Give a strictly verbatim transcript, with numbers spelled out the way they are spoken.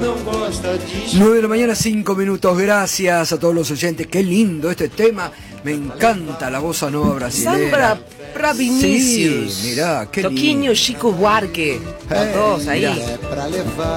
nueve de la mañana, cinco minutos. Gracias a todos los oyentes. Qué lindo este tema. Me encanta la bossa nova brasileña. Sambra pra Vinícius. Sí, mirá, qué Toquinho, lindo. Chico Buarque. Los Eh, dos ahí. mirá.